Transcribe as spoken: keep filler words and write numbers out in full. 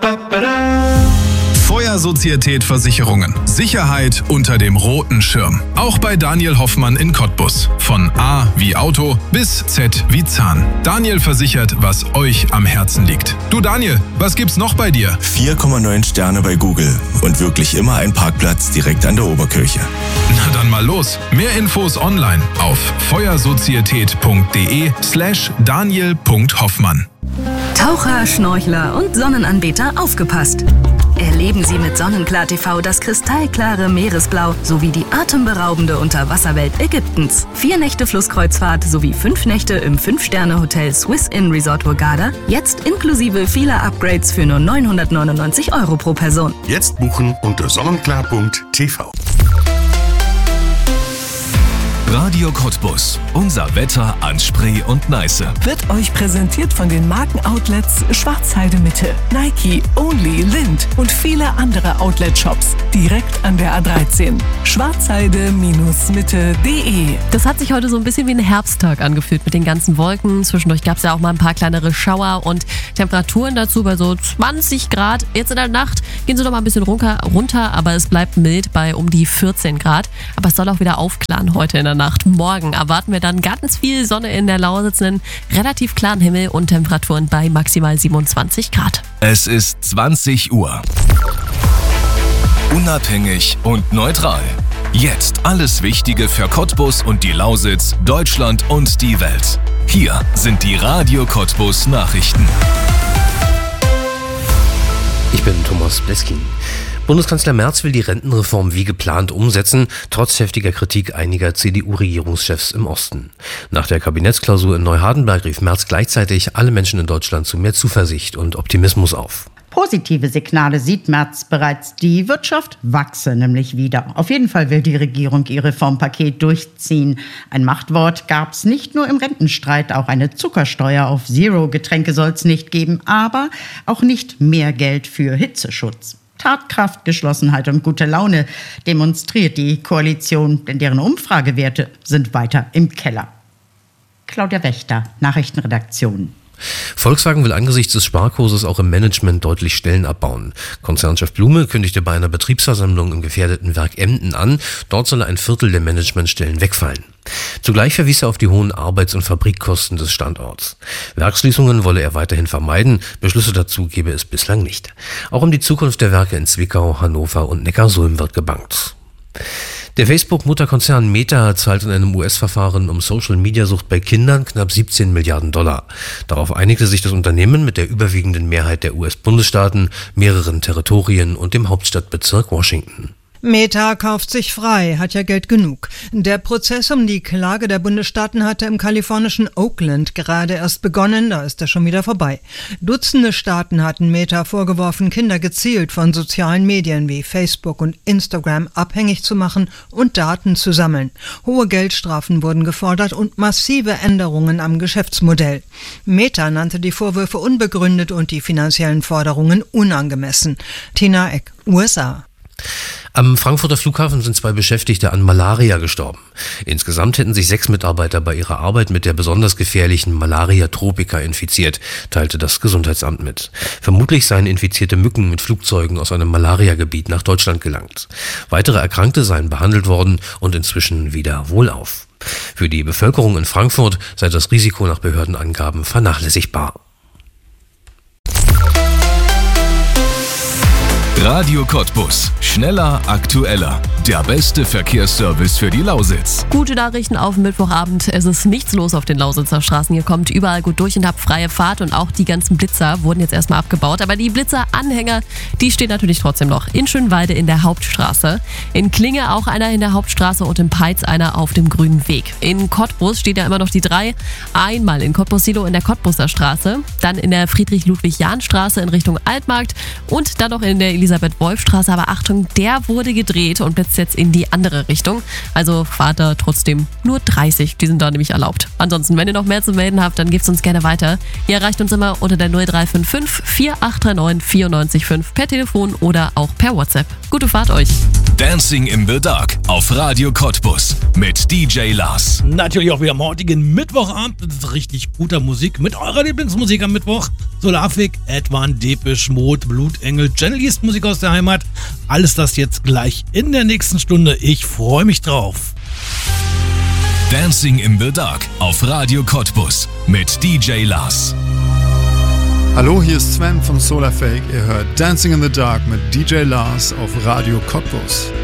Feuersozietät Versicherungen. Sicherheit unter dem roten Schirm. Auch bei Daniel Hoffmann in Cottbus. Von A wie Auto bis Z wie Zahn. Daniel versichert, was euch am Herzen liegt. Du Daniel, was gibt's noch bei dir? vier Komma neun Sterne bei Google und wirklich immer ein Parkplatz direkt an der Oberkirche. Na dann mal los. Mehr Infos online auf feuersozietät.de slash daniel.hoffmann. Taucher, Schnorchler und Sonnenanbeter aufgepasst! Erleben Sie mit Sonnenklar T V das kristallklare Meeresblau sowie die atemberaubende Unterwasserwelt Ägyptens. Vier Nächte Flusskreuzfahrt sowie fünf Nächte im fünf-Sterne-Hotel Swiss Inn Resort Hurghada. Jetzt inklusive vieler Upgrades für nur neunhundertneunundneunzig Euro pro Person. Jetzt buchen unter sonnenklar punkt t v. Radio Cottbus. Unser Wetter an Spree und Neiße. Wird euch präsentiert von den Markenoutlets Schwarzheide Mitte, Nike, Only, Lind und viele andere Outlet-Shops direkt an der A dreizehn. schwarzheide Mitte punkt de. Das hat sich heute so ein bisschen wie ein Herbsttag angefühlt mit den ganzen Wolken. Zwischendurch gab es ja auch mal ein paar kleinere Schauer und Temperaturen dazu bei so zwanzig Grad. Jetzt in der Nacht gehen sie noch mal ein bisschen runter, aber es bleibt mild bei um die vierzehn Grad. Aber es soll auch wieder aufklaren heute in der Nacht. Morgen erwarten wir dann ganz viel Sonne in der Lausitz, einen relativ klaren Himmel und Temperaturen bei maximal siebenundzwanzig Grad. Es ist zwanzig Uhr. Unabhängig und neutral. Jetzt alles Wichtige für Cottbus und die Lausitz, Deutschland und die Welt. Hier sind die Radio Cottbus Nachrichten. Ich bin Thomas Bleskin. Bundeskanzler Merz will die Rentenreform wie geplant umsetzen, trotz heftiger Kritik einiger C D U-Regierungschefs im Osten. Nach der Kabinettsklausur in Neuhardenberg rief Merz gleichzeitig alle Menschen in Deutschland zu mehr Zuversicht und Optimismus auf. Positive Signale sieht Merz bereits. Die Wirtschaft wachse nämlich wieder. Auf jeden Fall will die Regierung ihr Reformpaket durchziehen. Ein Machtwort gab's nicht nur im Rentenstreit, auch eine Zuckersteuer auf Zero-Getränke soll's nicht geben, aber auch nicht mehr Geld für Hitzeschutz. Tatkraft, Geschlossenheit und gute Laune demonstriert die Koalition, denn deren Umfragewerte sind weiter im Keller. Claudia Wächter, Nachrichtenredaktion. Volkswagen will angesichts des Sparkurses auch im Management deutlich Stellen abbauen. Konzernchef Blume kündigte bei einer Betriebsversammlung im gefährdeten Werk Emden an, dort solle ein Viertel der Managementstellen wegfallen. Zugleich verwies er auf die hohen Arbeits- und Fabrikkosten des Standorts. Werksschließungen wolle er weiterhin vermeiden, Beschlüsse dazu gebe es bislang nicht. Auch um die Zukunft der Werke in Zwickau, Hannover und Neckarsulm wird gebangt. Der Facebook-Mutterkonzern Meta zahlt in einem U S-Verfahren um Social-Media-Sucht bei Kindern knapp siebzehn Milliarden Dollar. Darauf einigte sich das Unternehmen mit der überwiegenden Mehrheit der U S-Bundesstaaten, mehreren Territorien und dem Hauptstadtbezirk Washington. Meta kauft sich frei, hat ja Geld genug. Der Prozess um die Klage der Bundesstaaten hatte im kalifornischen Oakland gerade erst begonnen, da ist er schon wieder vorbei. Dutzende Staaten hatten Meta vorgeworfen, Kinder gezielt von sozialen Medien wie Facebook und Instagram abhängig zu machen und Daten zu sammeln. Hohe Geldstrafen wurden gefordert und massive Änderungen am Geschäftsmodell. Meta nannte die Vorwürfe unbegründet und die finanziellen Forderungen unangemessen. Tina Eck, U S A. Am Frankfurter Flughafen sind zwei Beschäftigte an Malaria gestorben. Insgesamt hätten sich sechs Mitarbeiter bei ihrer Arbeit mit der besonders gefährlichen Malaria tropica infiziert, teilte das Gesundheitsamt mit. Vermutlich seien infizierte Mücken mit Flugzeugen aus einem Malariagebiet nach Deutschland gelangt. Weitere Erkrankte seien behandelt worden und inzwischen wieder wohlauf. Für die Bevölkerung in Frankfurt sei das Risiko nach Behördenangaben vernachlässigbar. Radio Cottbus. Schneller, aktueller. Der beste Verkehrsservice für die Lausitz. Gute Nachrichten auf Mittwochabend. Es ist nichts los auf den Lausitzer Straßen. Ihr kommt überall gut durch und habt freie Fahrt. Und auch die ganzen Blitzer wurden jetzt erstmal abgebaut. Aber die Blitzer-Anhänger, die stehen natürlich trotzdem noch. In Schönwalde in der Hauptstraße. In Klinge auch einer in der Hauptstraße und in Peitz einer auf dem Grünen Weg. In Cottbus steht ja immer noch die drei. Einmal in Cottbus-Silo in der Cottbuser Straße. Dann in der Friedrich-Ludwig-Jahn-Straße in Richtung Altmarkt. Und dann noch in der Elisabeth-Wolf-Straße. Aber Achtung, der wurde gedreht und blitzt jetzt in die andere Richtung. Also fahrt da trotzdem nur dreißig. Die sind da nämlich erlaubt. Ansonsten, wenn ihr noch mehr zu melden habt, dann gebt es uns gerne weiter. Ihr erreicht uns immer unter der null drei fünf fünf vier acht drei neun vier neun fünf per Telefon oder auch per WhatsApp. Gute Fahrt euch! Dancing in the Dark auf Radio Cottbus mit D J Lars. Natürlich auch wieder am heutigen Mittwochabend mit richtig guter Musik, mit eurer Lieblingsmusik am Mittwoch. Solarfik, Edwan, Depeche Mode, Blutengel, Generalist Musik aus der Heimat. Alles das jetzt gleich in der nächsten Stunde. Ich freue mich drauf. Dancing in the Dark auf Radio Cottbus mit D J Lars. Hallo, hier ist Sven von Solarfake. Ihr hört Dancing in the Dark mit D J Lars auf Radio Cottbus.